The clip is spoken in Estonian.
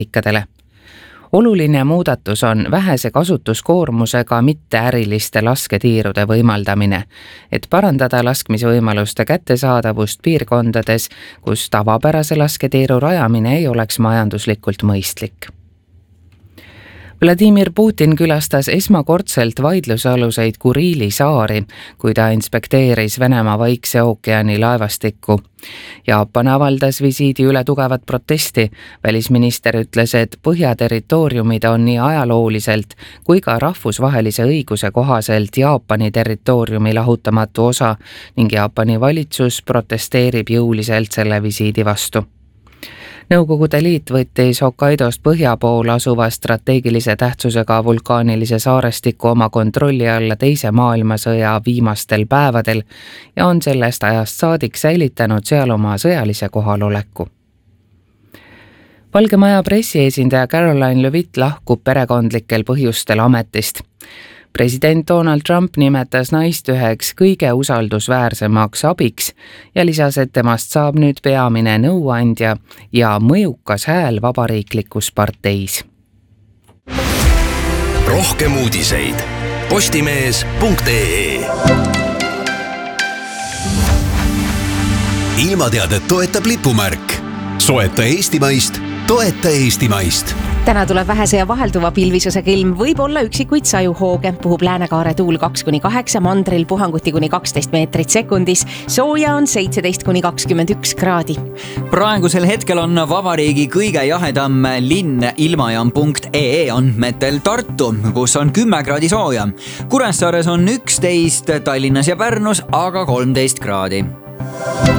ikkadele. Oluline muudatus on vähese kasutuskoormusega mitteäriliste lasketiirude võimaldamine, et parandada laskmisvõimaluste kättesaadavust piirkondades, kus tavapärase lasketiiru rajamine ei oleks majanduslikult mõistlik. Vladimir Putin külastas esmakordselt vaidlusaluseid Kuriili saari, kui ta inspekteeris Venemaa Vaikse ookeani laevastikku. Jaapan avaldas visiidi üle tugevat protesti. Välisminister ütles, et põhjaterritooriumid on nii ajalooliselt kui ka rahvusvahelise õiguse kohaselt Jaapani territooriumi lahutamatu osa ning Jaapani valitsus protesteerib jõuliselt selle visiidi vastu. Nõukogude Liit võttis Hokkaidost põhja pool asuva strateegilise tähtsusega vulkaanilise saarestiku oma kontrolli alla Teise maailmasõja viimastel päevadel ja on sellest ajast saadik säilitanud seal oma sõjalise kohaloleku. Valge Maja pressiesindaja Caroline Levitt lahkub perekondlikel põhjustel ametist. President Donald Trump nimetas naist üheks kõige usaldusväärsemaks abiks ja lisas, et temast saab nüüd peamine nõuandja ja mõjukas hääl vabariiklikus parteis. Rohkem uudiseid postimees.ee. Ilmateadet toetab lipumärk. Soeta eestimaist, toeta eestimaist. Täna tuleb vähese ja vahelduva pilvisusega ilm, võib olla üksikuid sajuhooge, puhub läänekaare tuul 2-8, mandril puhanguti kuni 12 meetrit sekundis, sooja on 17-21 kraadi. Praegusel hetkel on vabariigi kõige jahedam linn ilmajaam.ee andmetel Tartu, kus on 10 kraadi sooja. Kuressaares on 11, Tallinnas ja Pärnus aga 13 kraadi.